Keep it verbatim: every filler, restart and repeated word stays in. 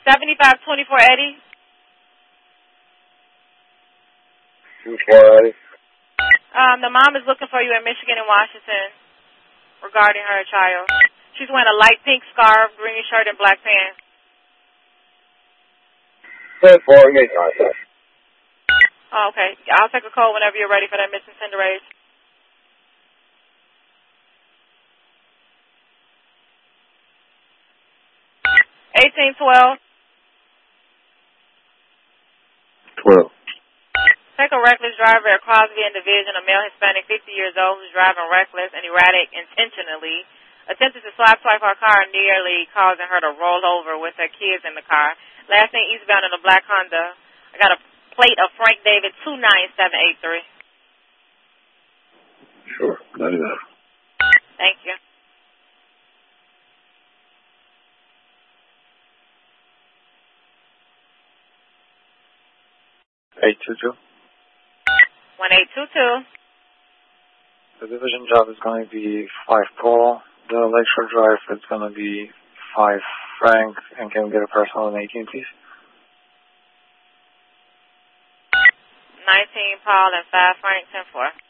seventy-five twenty-four Eddie. twenty-four Eddie. Um, the mom is looking for you in Michigan and Washington regarding her child. She's wearing a light pink scarf, green shirt, and black pants. twenty-four, make contact. Oh, okay. I'll take a call whenever you're ready for that missing Cinderace. eighteen twelve. twelve. Take a reckless driver at Crosby and Division, a male Hispanic fifty years old who's driving reckless and erratic intentionally, attempted to slide swipe her car, nearly causing her to roll over with her kids in the car. Last name eastbound in a black Honda. I got a plate of Frank David two nine seven eight three. Sure, got it up. Thank you. eight two two. one eight two two. The division job is going to be five Paul. The Lakeshore Drive is going to be five Frank. And can we get a personal in eighteen, please? nineteen Paul and five Frank, ten four.